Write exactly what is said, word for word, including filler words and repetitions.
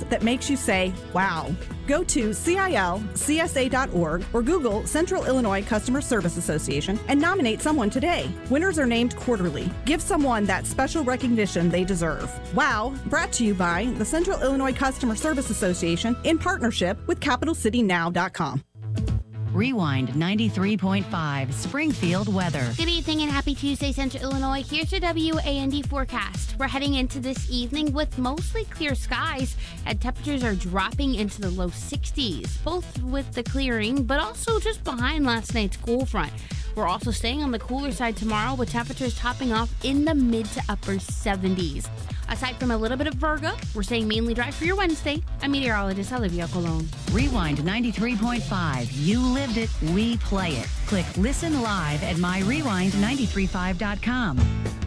that makes you say, wow. Go to C I L C S A dot org or Google Central Illinois Customer Service Association and nominate someone today. Winners are named quarterly. Give someone that special recognition they deserve. Wow, brought to you by the Central Illinois Customer Service Association in partnership with capital city now dot com. Rewind ninety-three point five Springfield weather. Good evening and happy Tuesday, Central Illinois. Here's your W A N D forecast. We're heading into this evening with mostly clear skies, and temperatures are dropping into the low sixties, both with the clearing, but also just behind last night's cool front. We're also staying on the cooler side tomorrow with temperatures topping off in the mid to upper seventies. Aside from a little bit of Virgo, we're staying mainly dry for your Wednesday. I'm meteorologist Olivia Colon. Rewind ninety-three point five. You lived it, we play it. Click Listen Live at my rewind nine three five dot com.